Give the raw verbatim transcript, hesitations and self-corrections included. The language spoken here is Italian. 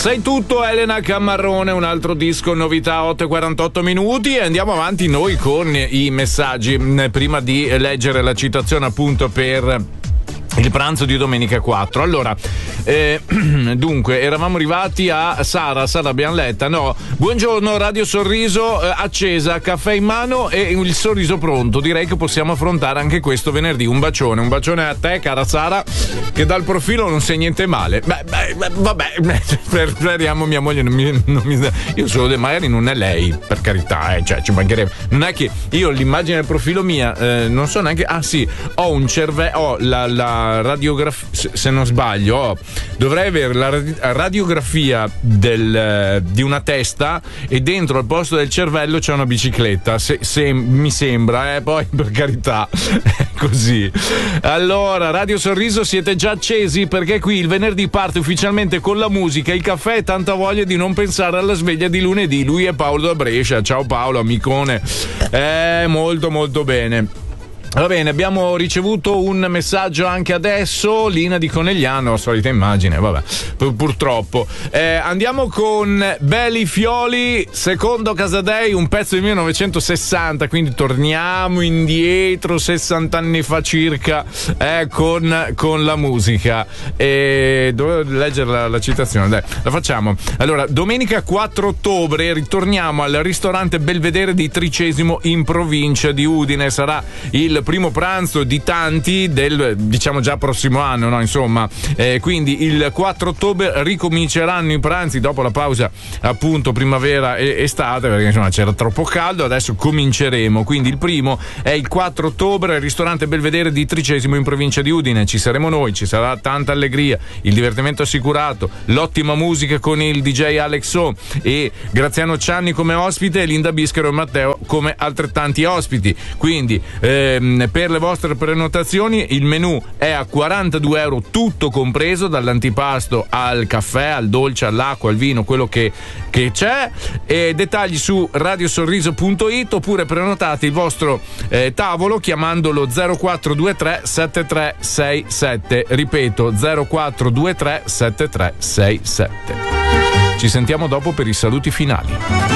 Sei tutto, Elena Cammarrone, un altro disco, novità, otto e quarantotto minuti, e andiamo avanti noi con i messaggi. Prima di leggere la citazione appunto per il pranzo di domenica quattro. Allora, eh, dunque, eravamo arrivati a Sara, Sara abbiamo letta, no? Buongiorno, Radio Sorriso eh, accesa, caffè in mano e il sorriso pronto. Direi che possiamo affrontare anche questo venerdì. Un bacione, un bacione a te, cara Sara, che dal profilo non sei niente male. Beh, beh, beh vabbè, speriamo mia moglie non mi, non mi... Io solo, magari non è lei, per carità, eh, cioè ci mancherebbe. Non è che io l'immagine del profilo mia, eh, non so neanche... Ah sì, ho un cervello, ho la... la radiografia, se non sbaglio, oh, dovrei avere la radiografia del, di una testa, e dentro al posto del cervello c'è una bicicletta, se, se mi sembra, eh, poi per carità è così. Allora, Radio Sorriso, siete già accesi? Perché qui il venerdì parte ufficialmente con la musica, il caffè e tanta voglia di non pensare alla sveglia di lunedì. Lui è Paolo da Brescia. Ciao Paolo, amicone. Eh, molto molto bene. Va bene, abbiamo ricevuto un messaggio anche adesso, Lina di Conegliano, la solita immagine, vabbè, pur- purtroppo. Eh, andiamo con Belli Fioli, secondo Casadei, un pezzo del millenovecentosessanta, quindi torniamo indietro sessanta anni fa circa, eh, con, con la musica. E dovevo leggere la, la citazione, dai, la facciamo. Allora, domenica quattro ottobre ritorniamo al ristorante Belvedere di Tricesimo in provincia di Udine, sarà il primo pranzo di tanti del, diciamo, già prossimo anno, no? Insomma, eh, quindi il quattro ottobre ricominceranno i pranzi dopo la pausa appunto primavera e estate, perché insomma c'era troppo caldo, adesso cominceremo. Quindi il primo è il quattro ottobre al ristorante Belvedere di Tricesimo in provincia di Udine. Ci saremo noi, ci sarà tanta allegria, il divertimento assicurato, l'ottima musica con il D J Alex O e Graziano Cianni come ospite e Linda Bischero e Matteo come altrettanti ospiti. Quindi ehm, per le vostre prenotazioni il menù è a quarantadue euro tutto compreso, dall'antipasto al caffè, al dolce, all'acqua, al vino, quello che, che c'è. E dettagli su radiosorriso punto it, oppure prenotate il vostro eh, tavolo chiamandolo zero quattro due tre sette tre sei sette, ripeto zero quattro due tre sette tre sei sette. Ci sentiamo dopo per i saluti finali.